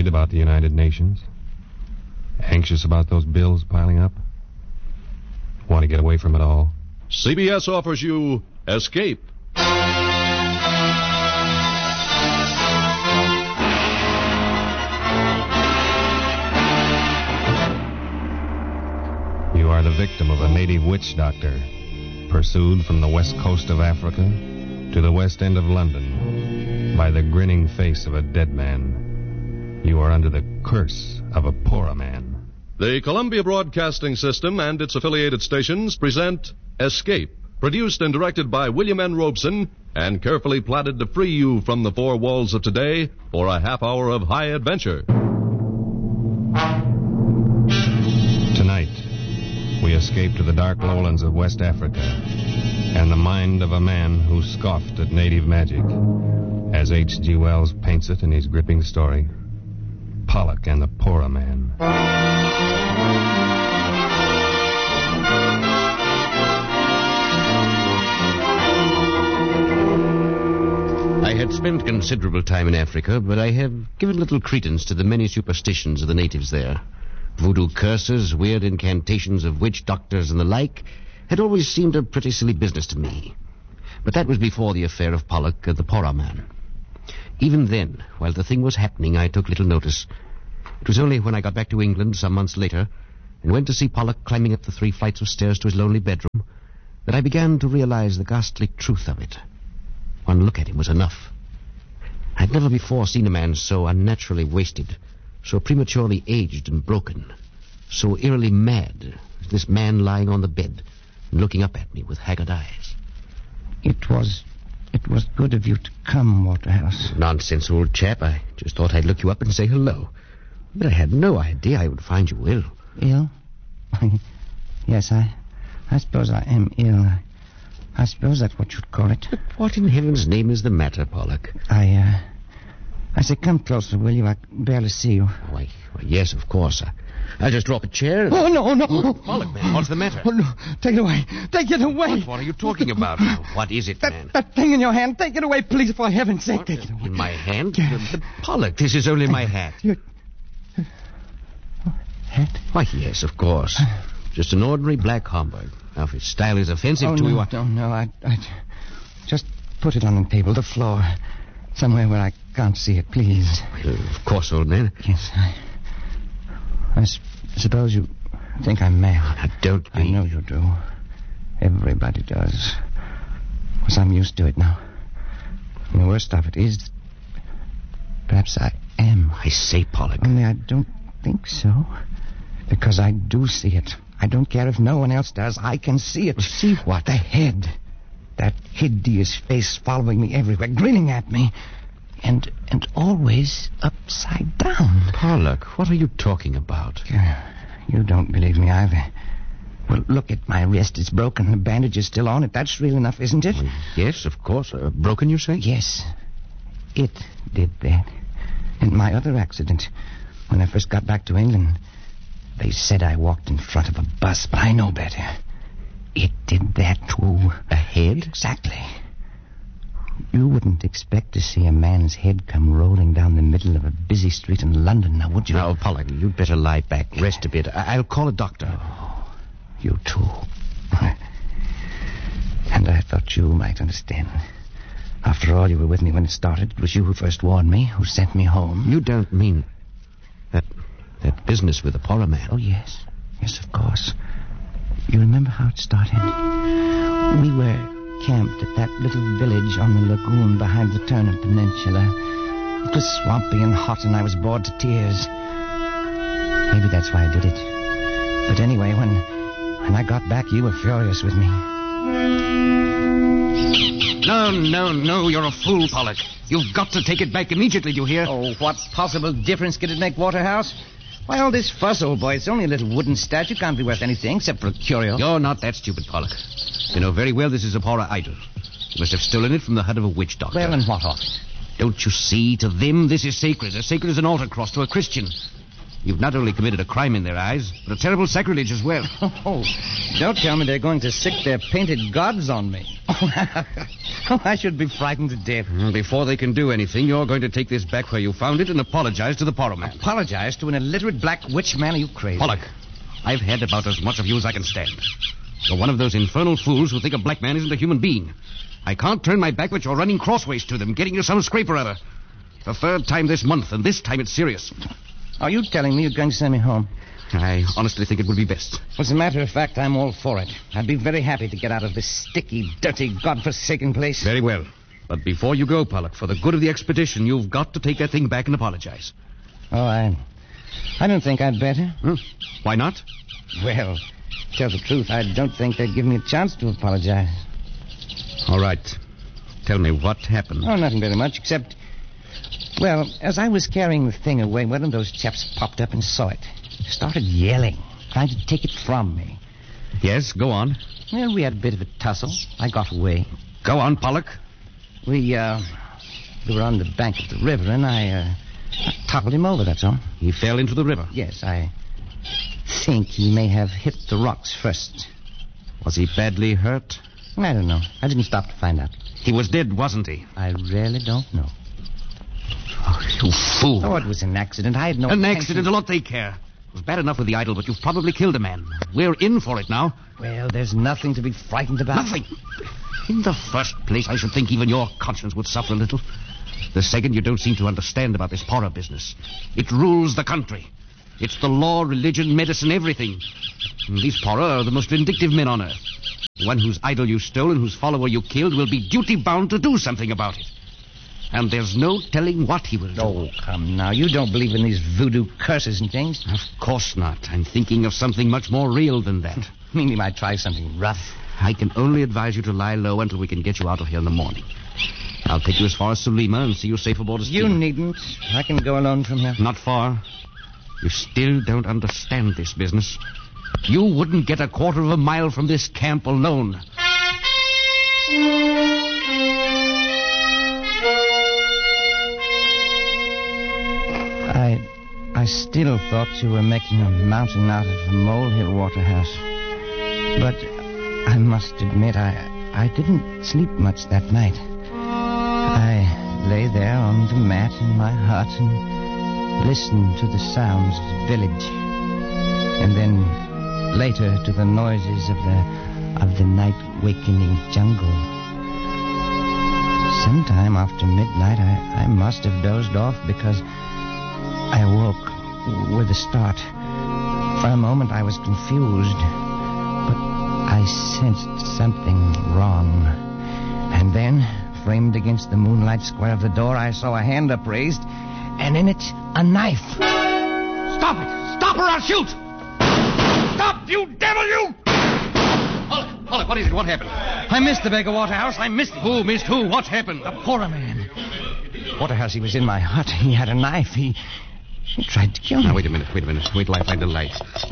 Worried about the United Nations? Anxious about those bills piling up? Want to get away from it all? CBS offers you Escape. You are the victim of a native witch doctor, pursued from the west coast of Africa to the west end of London by the grinning face of a dead man. You are under the curse of a poorer man. The Columbia Broadcasting System and its affiliated stations present Escape, produced and directed by William N. Robeson and carefully plotted to free you from the four walls of today for a half hour of high adventure. Tonight, we escape to the dark lowlands of West Africa and the mind of a man who scoffed at native magic, as H.G. Wells paints it in his gripping story, Pollock and the Poorer Man. I had spent considerable time in Africa, but I have given little credence to the many superstitions of the natives there. Voodoo curses, weird incantations of witch doctors and the like had always seemed a pretty silly business to me. But that was before the affair of Pollock and the Poorer Man. Even then, while the thing was happening, I took little notice. It was only when I got back to England some months later and went to see Pollock climbing up the 3 flights of stairs to his lonely bedroom that I began to realize the ghastly truth of it. One look at him was enough. I'd never before seen a man so unnaturally wasted, so prematurely aged and broken, so eerily mad as this man lying on the bed and looking up at me with haggard eyes. It was good of you to come, Waterhouse. Nonsense, old chap. I just thought I'd look you up and say hello. But I had no idea I would find you ill. Ill? Yes, I suppose I am ill. I suppose that's what you'd call it. But what in heaven's name is the matter, Pollock? I say, come closer, will you? I can barely see you. Why, yes, of course. I'll just drop a chair. Oh, no. Pollock, man, what's the matter? Oh, no. Take it away. Take it away. What are you talking about now? What is it, man? That thing in your hand. Take it away, please, for heaven's sake. What? Take it away. In my hand? Pollock, this is only my hat. Your hat? Why, yes, of course. Just an ordinary black Homburg. Now, if his style is offensive to you... No, I just put it on the table, the floor. Somewhere where I can't see it, please. Well, of course, old man. Yes, I suppose you think I'm mad. Now, don't be. I know you do. Everybody does. Of course, I'm used to it now. And the worst of it is, perhaps I am. I say, Pollock. Only I don't think so. Because I do see it. I don't care if no one else does. I can see it. See what? The head. That hideous face following me everywhere, grinning at me. And always upside down. Pollock, what are you talking about? You don't believe me either. Well, look at my wrist. It's broken. The bandage is still on it. That's real enough, isn't it? Well, yes, of course. Broken, you say? Yes. It did that. And my other accident, when I first got back to England, they said I walked in front of a bus, but I know better. It did that, too. A head? Exactly. You wouldn't expect to see a man's head come rolling down the middle of a busy street in London, now would you? Now, Pollock, you'd better lie back, rest a bit. I'll call a doctor. Oh, you too. And I thought you might understand. After all, you were with me when it started. It was you who first warned me, who sent me home. You don't mean that business with the Poorer Man? Oh, yes. Yes, of course. You remember how it started? We were camped at that little village on the lagoon behind the Turner Peninsula. It was swampy and hot, and I was bored to tears. Maybe that's why I did it. But anyway, when I got back, you were furious with me. No, you're a fool, Pollock. You've got to take it back immediately, you hear? Oh, what possible difference could it make, Waterhouse? Why all this fuss, old boy? It's only a little wooden statue. Can't be worth anything except for a curio. You're not that stupid, Pollock. You know very well this is a Poorer idol. You must have stolen it from the hut of a witch doctor. Well, and what of it? Don't you see? To them, this is sacred. As sacred as an altar cross to a Christian. You've not only committed a crime in their eyes, but a terrible sacrilege as well. Oh, don't tell me they're going to sick their painted gods on me. Oh, I should be frightened to death. Before they can do anything, you're going to take this back where you found it and apologize to the Porro man. Apologize to an illiterate black witch man? Are you crazy? Pollock, I've had about as much of you as I can stand. You're one of those infernal fools who think a black man isn't a human being. I can't turn my back, but you're running crossways to them, getting you some scrape or other. The third time this month, and this time it's serious. Are you telling me you're going to send me home? I honestly think it would be best. As a matter of fact, I'm all for it. I'd be very happy to get out of this sticky, dirty, godforsaken place. Very well. But before you go, Pollock, for the good of the expedition, you've got to take that thing back and apologize. Oh, I don't think I'd better. Why not? Well, to tell the truth, I don't think they'd give me a chance to apologize. All right. Tell me what happened. Oh, nothing very much, except... Well, as I was carrying the thing away, one of those chaps popped up and saw it. Started yelling, trying to take it from me. Yes, go on. Well, we had a bit of a tussle. I got away. Go on, Pollock. We were on the bank of the river, and I toppled him over, that's all. He fell into the river. Yes, I think he may have hit the rocks first. Was he badly hurt? I don't know. I didn't stop to find out. He was dead, wasn't he? I really don't know. Oh, you fool. Oh, it was an accident. I had no An intention. accident, a lot they care. It was bad enough with the idol, but you've probably killed a man. We're in for it now. Well, there's nothing to be frightened about. Nothing. In the first place, I should think even your conscience would suffer a little. The second, you don't seem to understand about this Porro business. It rules the country. It's the law, religion, medicine, everything. And these Porro are the most vindictive men on earth. The one whose idol you stole and whose follower you killed will be duty-bound to do something about it. And there's no telling what he will do. Oh, come now. You don't believe in these voodoo curses and things? Of course not. I'm thinking of something much more real than that. I mean, he might try something rough. I can only advise you to lie low until we can get you out of here in the morning. I'll take you as far as Sulima and see you safe aboard a steamer. You needn't. I can go alone from here. Not far. You still don't understand this business. You wouldn't get a quarter of a mile from this camp alone. I still thought you were making a mountain out of a molehill, Waterhouse. But I must admit, I didn't sleep much that night. I lay there on the mat in my hut and listened to the sounds of the village. And then later to the noises of the night-wakening jungle. Sometime after midnight, I must have dozed off because I awoke with a start. For a moment, I was confused, but I sensed something wrong. And then, framed against the moonlight square of the door, I saw a hand upraised, and in it, a knife. Stop it! Stop or I'll shoot! Stop, you devil, you! Pollock, what is it? What happened? I missed the beggar, Waterhouse. I missed him. Who missed who? What happened? The Porro man. Waterhouse, he was in my hut. He had a knife. He tried to kill me. Now, wait a minute. Wait till I find a light.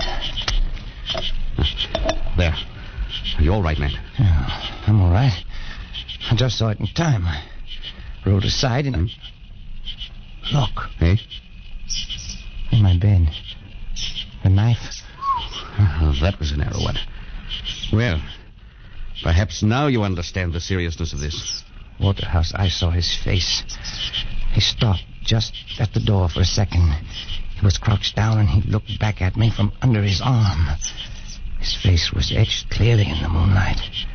There. Are you all right, man? Oh, I'm all right. I just saw it in time. I rode aside and... Look. Eh? In my bed. The knife. Oh, that was a narrow one. Well, perhaps now you understand the seriousness of this. Waterhouse, I saw his face. He stopped just at the door for a second. He was crouched down and he looked back at me from under his arm. His face was etched clearly in the moonlight.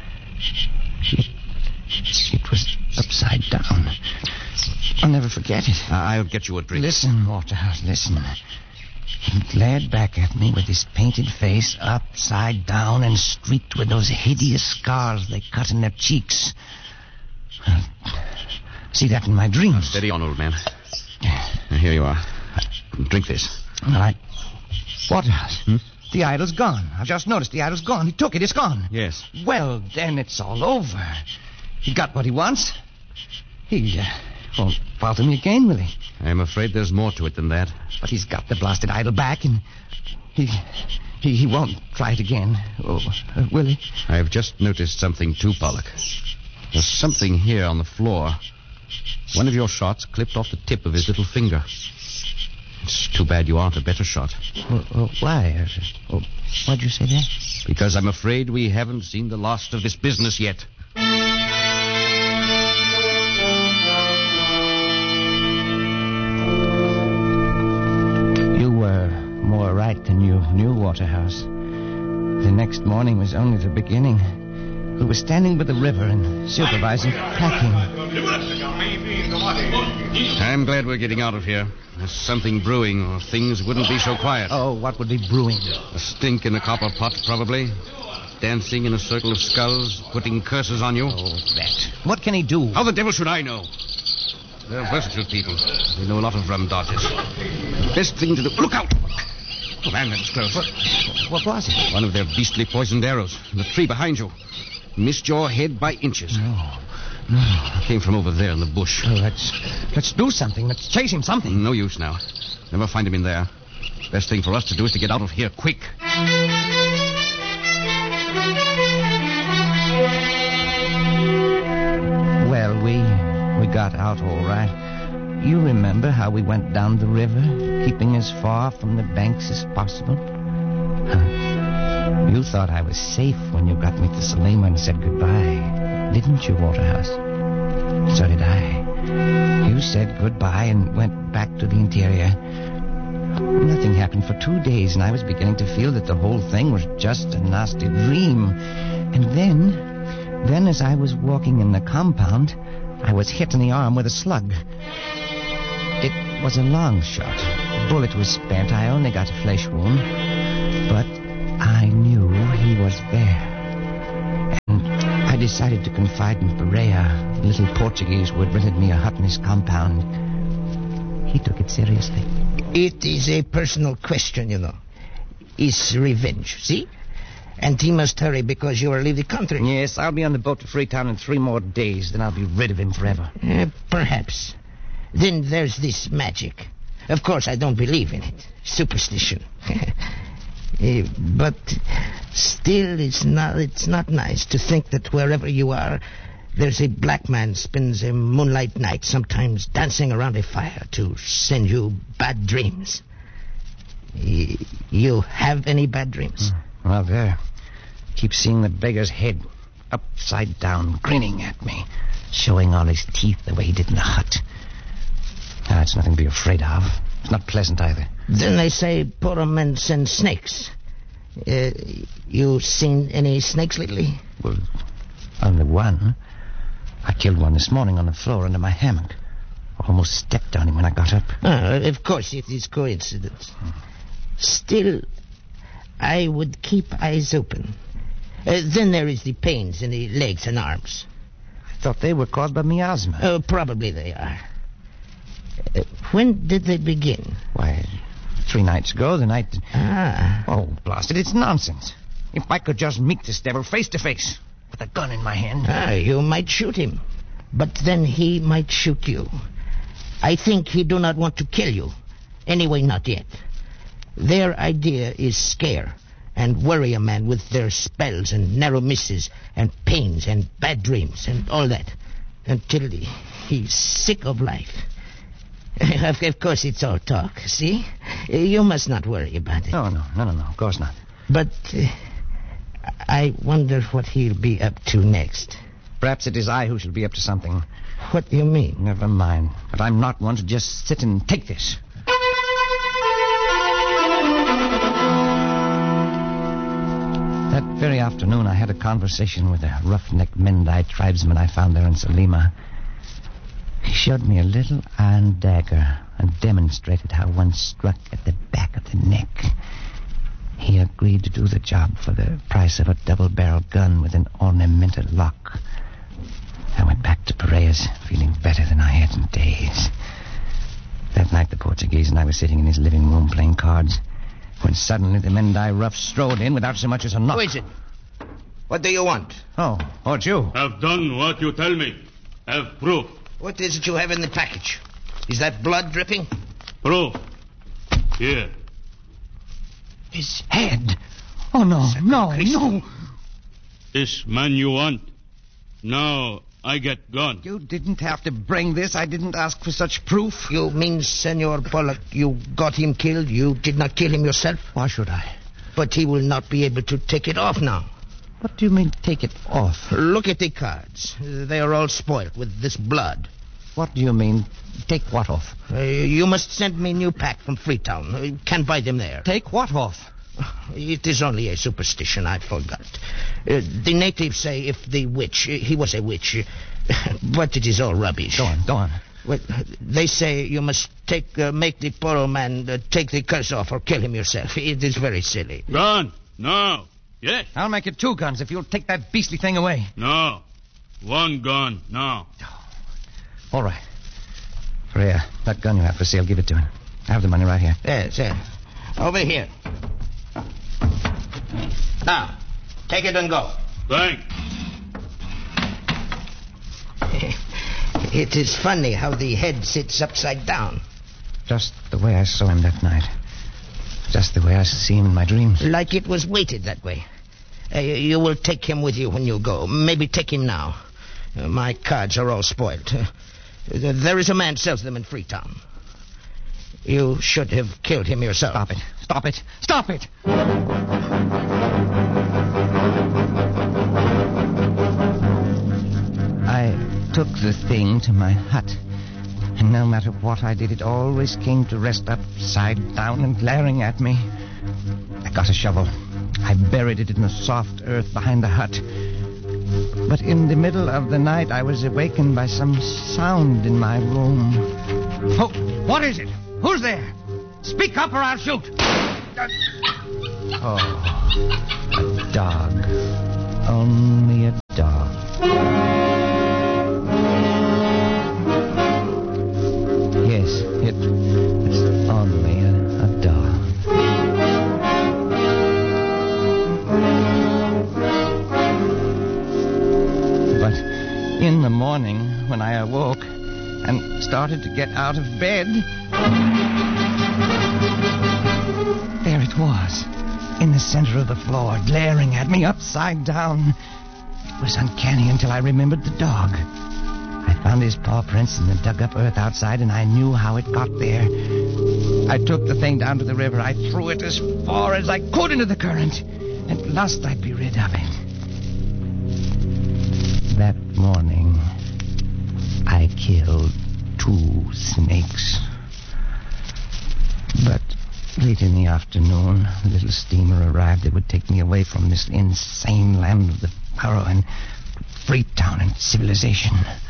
It was upside down. I'll never forget it. I'll get you a drink. Listen, Waterhouse, listen. He glared back at me with his painted face upside down and streaked with those hideous scars they cut in their cheeks. See that in my dreams. Steady on, old man. Now, here you are. Drink this. All right. Waterhouse, the idol's gone. I've just noticed the idol's gone. He took it. It's gone. Yes. Well, then it's all over. He got what he wants. He won't bother me again, will he? I'm afraid there's more to it than that. But he's got the blasted idol back, and he won't try it again. Oh, will he? I've just noticed something too, Pollock. There's something here on the floor. One of your shots clipped off the tip of his little finger. It's too bad you aren't a better shot. Why? Why'd you say that? Because I'm afraid we haven't seen the last of this business yet. knew Waterhouse. The next morning was only the beginning. We were standing by the river and supervising packing. I'm glad we're getting out of here. There's something brewing, or things wouldn't be so quiet. Oh, what would be brewing? A stink in the copper pot, probably. Dancing in a circle of skulls, putting curses on you. Oh, that. What can he do? How the devil should I know? They're versatile people. They know a lot of rum dodges. Best thing to do... Look out! Oh, man, that was close. What was it? One of their beastly poisoned arrows. In the tree behind you. Missed your head by inches. No. Came from over there in the bush. Oh, let's do something. Let's chase him something. No use now. Never find him in there. Best thing for us to do is to get out of here quick. Well, we got out all right. You remember how we went down the river, keeping as far from the banks as possible? You thought I was safe when you got me to Salima and said goodbye, didn't you, Waterhouse? So did I. You said goodbye and went back to the interior. Nothing happened for 2 days, and I was beginning to feel that the whole thing was just a nasty dream. And then as I was walking in the compound, I was hit in the arm with a slug. It was a long shot. The bullet was spent. I only got a flesh wound. But I knew he was there. And I decided to confide in Pereira, the little Portuguese who had rented me a hut in his compound. He took it seriously. It is a personal question, you know. It's revenge, see? And he must hurry because you are leaving the country. Yes, I'll be on the boat to Freetown in 3 more days. Then I'll be rid of him forever. Perhaps. Then there's this magic. Of course, I don't believe in it. Superstition. But still, it's not nice to think that wherever you are, there's a black man spends a moonlight night, sometimes dancing around a fire to send you bad dreams. You have any bad dreams? Well, there. Keep seeing the beggar's head upside down, grinning at me, showing all his teeth the way he did in the hut. It's nothing to be afraid of. It's not pleasant either. Then they say poor men send snakes. You seen any snakes lately? Well, only one. I killed one this morning on the floor under my hammock. Almost stepped on him when I got up. Of course, it is coincidence. Still, I would keep eyes open. Then there is the pains in the legs and arms. I thought they were caused by miasma. Probably they are. When did they begin? Why, 3 nights ago, the night... Oh, blast it, it's nonsense. If I could just meet this devil face to face, with a gun in my hand... You might shoot him. But then he might shoot you. I think he do not want to kill you. Anyway, not yet. Their idea is scare and worry a man with their spells and narrow misses and pains and bad dreams and all that until he's sick of life. Of course, it's all talk, see? You must not worry about it. No, of course not. But I wonder what he'll be up to next. Perhaps it is I who shall be up to something. What do you mean? Never mind. But I'm not one to just sit and take this. That very afternoon, I had a conversation with a roughneck Mendai tribesman I found there in Salima. He showed me a little iron dagger and demonstrated how one struck at the back of the neck. He agreed to do the job for the price of a double-barreled gun with an ornamented lock. I went back to Pereira's, feeling better than I had in days. That night, the Portuguese and I were sitting in his living room playing cards, when suddenly the Mendai rough strode in without so much as a knock. Who is it? What do you want? Oh, it's you. Have done what you tell me. Have proof. What is it you have in the package? Is that blood dripping? Proof. Here. His head. Oh, no. This man you want. Now I get gone. You didn't have to bring this. I didn't ask for such proof. You mean, Senor Pollock, you got him killed? You did not kill him yourself? Why should I? But he will not be able to take it off now. What do you mean, take it off? Look at the cards. They are all spoiled with this blood. What do you mean? Take what off? You must send me new pack from Freetown. Can't buy them there. Take what off? It is only a superstition, I forgot. The natives say if the witch, he was a witch, but it is all rubbish. Go on. Well, they say you must make the poor man take the curse off or kill him yourself. It is very silly. Gun. No. Yes. I'll make it 2 guns if you'll take that beastly thing away. No. 1 gun. No. All right. Freya, that gun you have for sale, give it to him. I have the money right here. Yes. Over here. Now, take it and go. Thanks. It is funny how the head sits upside down. Just the way I saw him that night. Just the way I see him in my dreams. Like it was weighted that way. You will take him with you when you go. Maybe take him now. My cards are all spoiled. There is a man sells them in Freetown. You should have killed him yourself. Stop it. I took the thing to my hut. And no matter what I did, it always came to rest upside down and glaring at me. I got a shovel. I buried it in the soft earth behind the hut. But in the middle of the night, I was awakened by some sound in my room. Oh, what is it? Who's there? Speak up or I'll shoot. Oh, a dog. Only a dog. Yes, it's only a dog. But in the morning, when I awoke and started to get out of bed, there it was, in the center of the floor, glaring at me upside down. It was uncanny until I remembered the dog. I found his paw prints in the dug-up earth outside, and I knew how it got there. I took the thing down to the river. I threw it as far as I could into the current. At last I'd be rid of it. That morning, I killed 2 snakes. But late in the afternoon, the little steamer arrived that would take me away from this insane land of the Pharaoh and Freetown and civilization.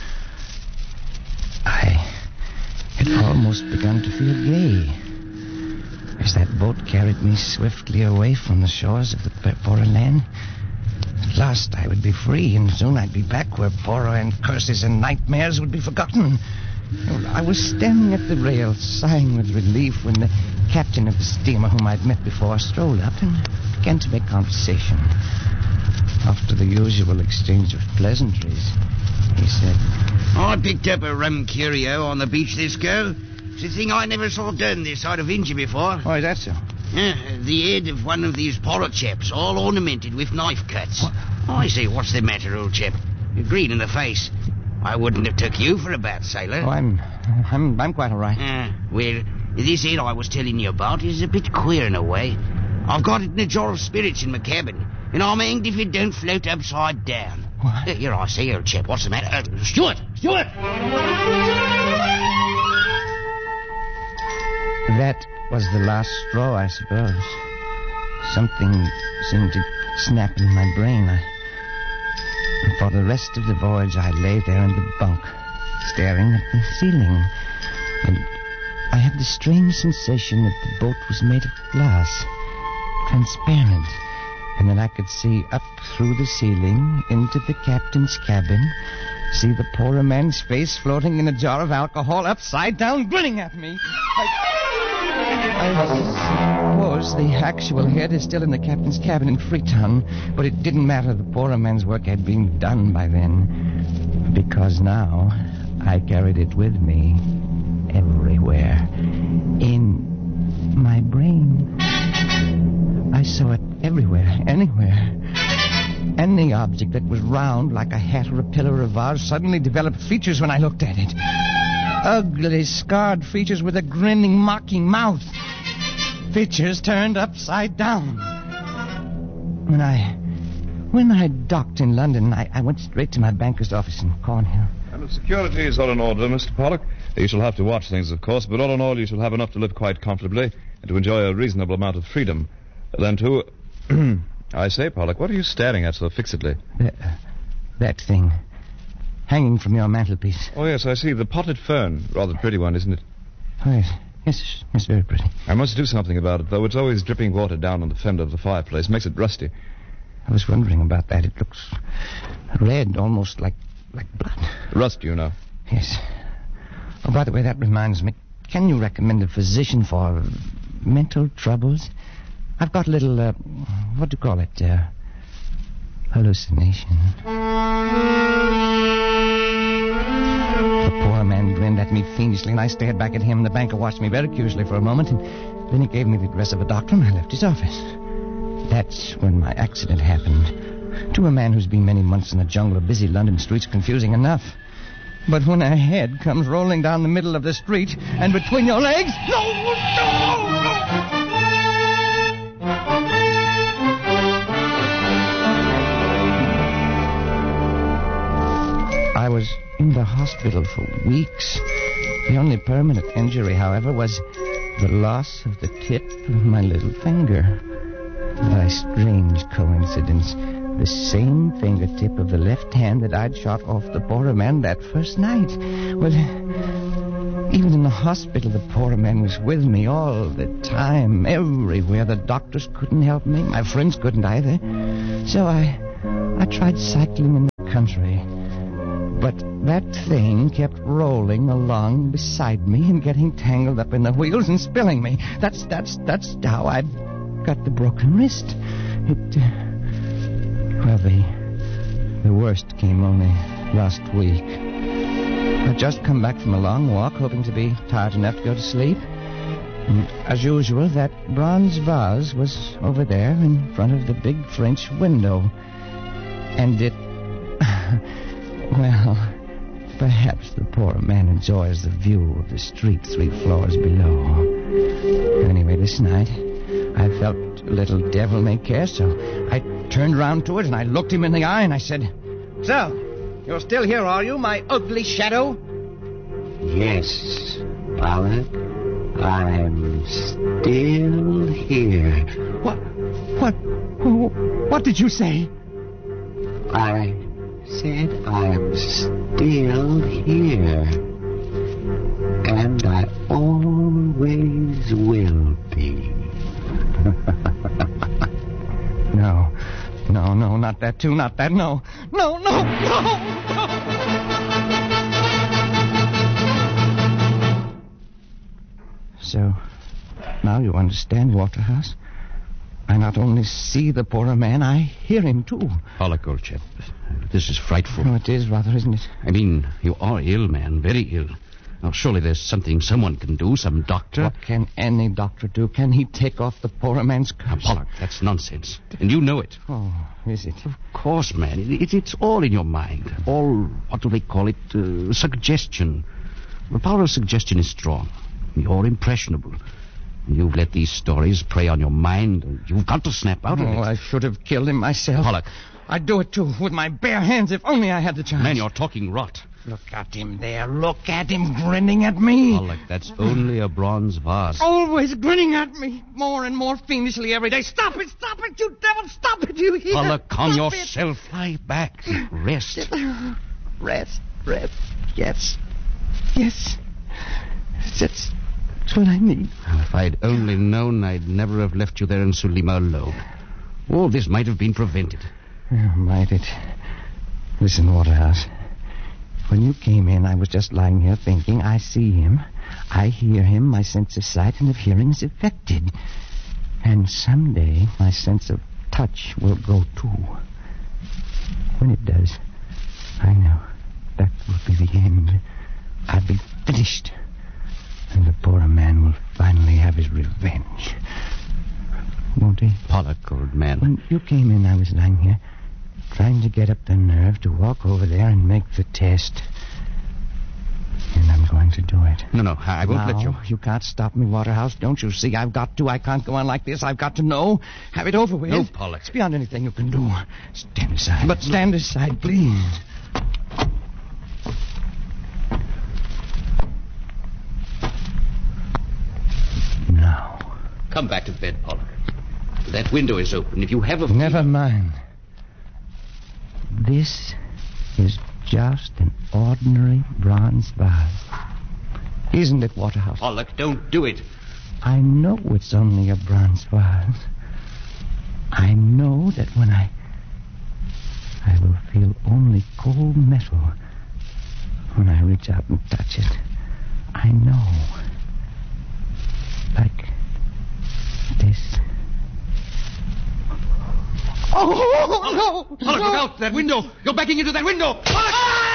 I had almost begun to feel gay as that boat carried me swiftly away from the shores of the foreign land. At last I would be free, and soon I'd be back where Boro and curses and nightmares would be forgotten. I was standing at the rail, sighing with relief, when the captain of the steamer, whom I'd met before, strolled up and began to make conversation. After the usual exchange of pleasantries, he said, I picked up a rum curio on the beach, this girl. It's a thing I never saw done this side of India before. "Oh, is that so?" The head of one of these pirate chaps, all ornamented with knife cuts. What? I say, what's the matter, old chap? You're green in the face. I wouldn't have took you for a bad sailor. Oh, I'm quite all right. Well, this head I was telling you about is a bit queer in a way. I've got it in a jar of spirits in my cabin, and I'm hanged if it don't float upside down. What? Here I say, old chap, what's the matter? Stuart! That was the last straw, I suppose. Something seemed to snap in my brain. And for the rest of the voyage, I lay there in the bunk, staring at the ceiling. And I had the strange sensation that the boat was made of glass, transparent, and that I could see up through the ceiling into the captain's cabin, see the poorer man's face floating in a jar of alcohol upside down, grinning at me. I suppose the actual head is still in the captain's cabin in Freetown, but it didn't matter. The poorer man's work had been done by then, because now I carried it with me everywhere, in my brain. I saw it everywhere, anywhere. Any object that was round like a hat or a pillar or a vase suddenly developed features when I looked at it. Ugly, scarred features with a grinning, mocking mouth. Features turned upside down. When I docked in London, I went straight to my banker's office in Cornhill. And the security is all in order, Mr. Pollock. You shall have to watch things, of course, but all in all, you shall have enough to live quite comfortably and to enjoy a reasonable amount of freedom. Then, too... I say, Pollock, what are you staring at so fixedly? That thing. Hanging from your mantelpiece. Oh, yes, I see. The potted fern. Rather pretty one, isn't it? Oh, yes. Yes, it's very pretty. I must do something about it, though. It's always dripping water down on the fender of the fireplace. Makes it rusty. I was wondering about that. It looks red, almost like blood. Rust, you know. Yes. Oh, by the way, that reminds me. Can you recommend a physician for mental troubles? I've got a little, what do you call it? Hallucination. The poor man grinned at me fiendishly, and I stared back at him. The banker watched me very curiously for a moment, and then he gave me the address of a doctor, and I left his office. That's when my accident happened. To a man who's been many months in the jungle of busy London streets, confusing enough. But when a head comes rolling down the middle of the street, and between your legs... No! I was in the hospital for weeks. The only permanent injury, however, was the loss of the tip of my little finger. By a strange coincidence, the same fingertip of the left hand that I'd shot off the poor man that first night. Well, even in the hospital, the poor man was with me all the time, everywhere. The doctors couldn't help me. My friends couldn't either. So I tried cycling in the country. But that thing kept rolling along beside me and getting tangled up in the wheels and spilling me. That's how I got the broken wrist. Well, the worst came only last week. I'd just come back from a long walk, hoping to be tired enough to go to sleep. And as usual, that bronze vase was over there in front of the big French window. And it... Well, perhaps the poor man enjoys the view of the street 3 floors below. Anyway, this night, I felt a little devil-may-care, so I turned round to it and I looked him in the eye and I said, "So, you're still here, are you, my ugly shadow?" "Yes, Pollock, I'm still here." What did you say?" "I said I'm still here. And I always will be." No, not that too, not that, no. So, now you understand, Waterhouse? I not only see the poor man, I hear him, too. Pollock, old chap, this is frightful. Oh, it is rather, isn't it? I mean, you are ill, man, very ill. Now, surely there's something someone can do, some doctor. What can any doctor do? Can he take off the poor man's curse? Now, Pollock, that's nonsense. And you know it. Oh, is it? Of course, man. It's all in your mind. All, what do they call it? Suggestion. The power of suggestion is strong. You're impressionable. You've let these stories prey on your mind. You've got to snap out of it. Oh, I should have killed him myself. Pollock. I'd do it, too, with my bare hands, if only I had the chance. Man, you're talking rot. Look at him there. Look at him grinning at me. Pollock, that's only a bronze vase. Always grinning at me. More and more fiendishly every day. Stop it, you devil. Stop it, you hear? Pollock, calm yourself. Lie back. Rest. Rest. Yes. That's what I need. If I'd only known, I'd never have left you there in Sulima alone. All this might have been prevented. Might it? Listen, Waterhouse. When you came in, I was just lying here thinking. I see him. I hear him. My sense of sight and of hearing is affected. And someday, my sense of touch will go, too. When it does, I know that will be the end. I'll be finished. And the poor man will finally have his revenge. Won't he? Pollock, old man. When you came in, I was lying here, trying to get up the nerve to walk over there and make the test. And I'm going to do it. No, I won't let you. You can't stop me, Waterhouse. Don't you see? I've got to. I can't go on like this. I've got to know. Have it over with. No, Pollock. It's beyond anything you can do. Stand aside. But stand aside, please. Come back to bed, Pollock. That window is open. If you have a... Never mind. This is just an ordinary bronze vase. Isn't it, Waterhouse? Pollock, don't do it. I know it's only a bronze vase. I know that when I will feel only cold metal when I reach out and touch it. I know. Like this. Oh, no! Pollock, look out! That window! You're backing into that window! Pollock!